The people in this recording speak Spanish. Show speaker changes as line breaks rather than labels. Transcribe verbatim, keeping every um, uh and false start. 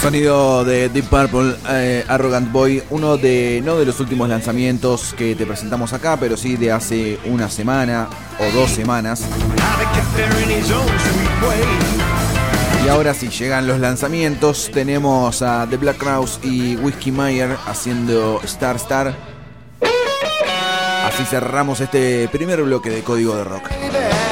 Sonido de Deep Purple, eh, Arrogant Boy, uno de, no de los últimos lanzamientos que te presentamos acá, pero sí de hace una semana o dos semanas. Y ahora sí, llegan los lanzamientos. Tenemos a The Black Crowes y Whiskey Myers haciendo Star Star. Así cerramos este primer bloque de Código de Rock.